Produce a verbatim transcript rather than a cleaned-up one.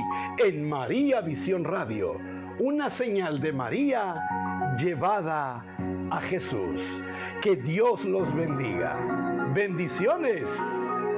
en María Visión Radio, una señal de María llevada a Jesús. Que Dios los bendiga. Bendiciones.